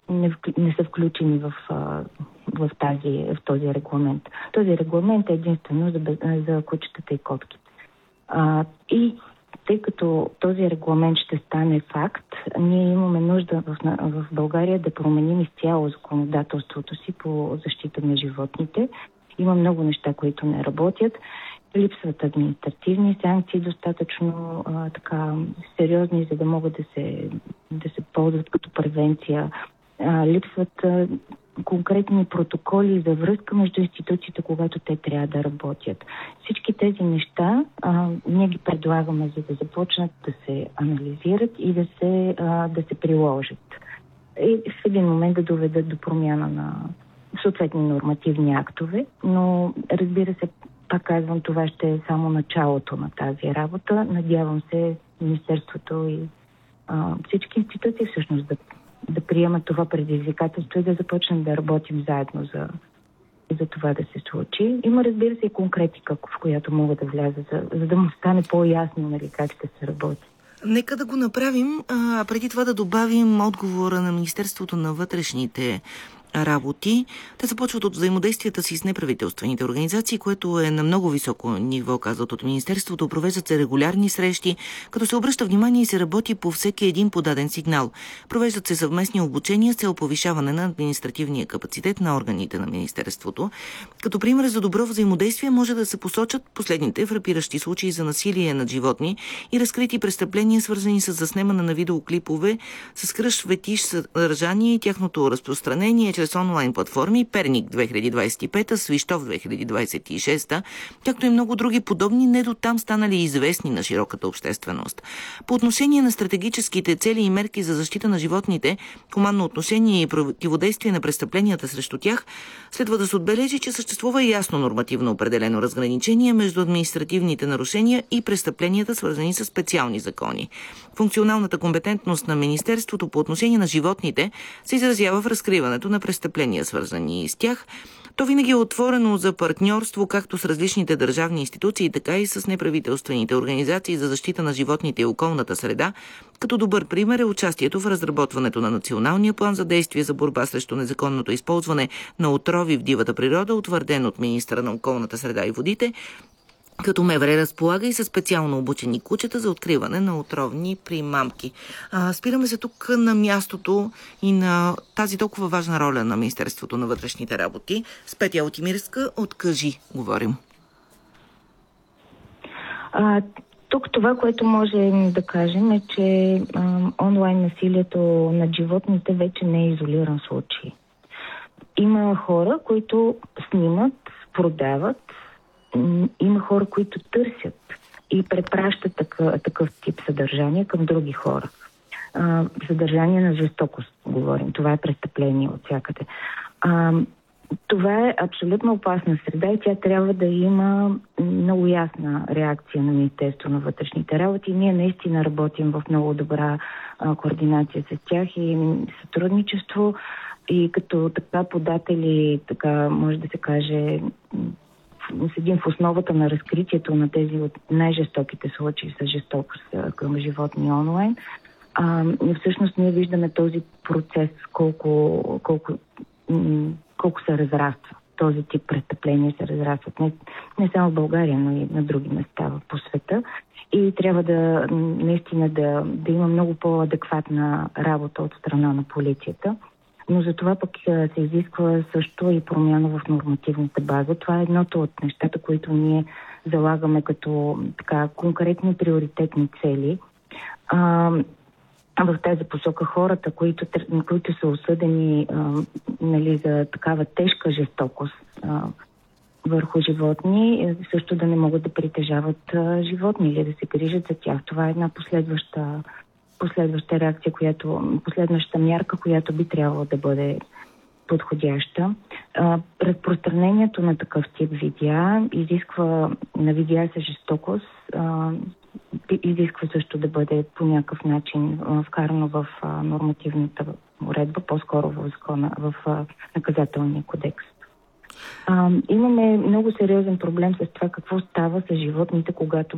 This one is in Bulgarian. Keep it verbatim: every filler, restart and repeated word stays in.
не, не са включени в, в, тази, в този регламент. Този регламент е единствено за, за кучетата и котките. А, и тъй като този регламент ще стане факт, ние имаме нужда в, в България да променим изцяло законодателството си по защита на животните. Има много неща, които не работят. Липсват административни санкции достатъчно а, така сериозни, за да могат да се, да се ползват като превенция. А, липсват а, конкретни протоколи за връзка между институциите, когато те трябва да работят. Всички тези неща а, ние ги предлагаме, за да започнат да се анализират и да се, а, да се приложат. И в един момент да доведат до промяна на съответни нормативни актове, но разбира се, пак казвам, това ще е само началото на тази работа. Надявам се Министерството и а, всички институции всъщност да, да приемат това предизвикателство и да започнем да работим заедно за, за това да се случи. Има, разбира се, и конкретика, в която мога да вляза, за, за да му стане по-ясно, нали, как ще се работи. Нека да го направим, а преди това да добавим отговора на Министерството на вътрешните работи. Те започват от взаимодействията си с неправителствените организации, което е на много високо ниво, казват от Министерството. Провеждат се регулярни срещи, като се обръща внимание и се работи по всеки един подаден сигнал. Провеждат се съвместни обучения с цел повишаване на административния капацитет на органите на Министерството. Като пример за добро взаимодействие може да се посочат последните фрапиращи случаи за насилие над животни и разкрити престъпления, свързани с заснемане на видеоклипове с кръж фетиш съдържание и тяхното разпространение чрез онлайн платформи Перник две хиляди двадесет и пета, Свищов две хиляди двадесет и шеста, както и много други подобни, не до там станали известни на широката общественост. По отношение на стратегическите цели и мерки за защита на животните, хуманно отношение и противодействие на престъпленията срещу тях, следва да се отбележи, че съществува ясно нормативно определено разграничение между административните нарушения и престъпленията, свързани с специални закони. Функционалната компетентност на Министерството по отношение на животните се изразява в разкриването на престъпления, свързани с тях. То винаги е отворено за партньорство както с различните държавни институции, така и с неправителствените организации за защита на животните и околната среда. Като добър пример е участието в разработването на Националния план за действие за борба срещу незаконното използване на отрови в дивата природа, утвърден от министъра на околната среда и водите, като МВР разполага и със специално обучени кучета за откриване на отровни примамки. А, спираме се тук на мястото и на тази толкова важна роля на Министерството на вътрешните работи. С Петя Отимирска от Кажи говорим. А, тук това, което можем да кажем е, че а, онлайн насилието над животните вече не е изолиран случай. Има хора, които снимат, продават. Има хора, които търсят и препращат такъв, такъв тип съдържание към други хора. А, съдържание на жестокост, говорим. Това е престъпление от всякъде. А, това е абсолютно опасна среда и тя трябва да има много ясна реакция на Министерството на вътрешните работи. Ние наистина работим в много добра а, координация с тях и сътрудничество и като така податели, така може да се каже, седим в основата на разкритието на тези от най-жестоките случаи с жестокост към животни онлайн. А, всъщност ние виждаме този процес, колко, колко, колко се разраства. Този тип престъпления се разрастват не, не само в България, но и на други места по света. И трябва да наистина да, да има много по-адекватна работа от страна на полицията. Но за това пък се изисква също и промяна в нормативната база. Това е едното от нещата, които ние залагаме като така конкретни приоритетни цели. А, в тази посока хората, които, които са осъдени а, нали, за такава тежка жестокост а, върху животни, също да не могат да притежават а, животни или да се грижат за тях. Това е една последваща последваща реакция, която, последваща мярка, която би трябвало да бъде подходяща. А, разпространението на такъв тип видеа изисква на видеа с жестокост, а, изисква също да бъде по някакъв начин а, вкарано в а, нормативната уредба, по-скоро в закона, в а, наказателния кодекс. А, имаме много сериозен проблем с това какво става с животните, когато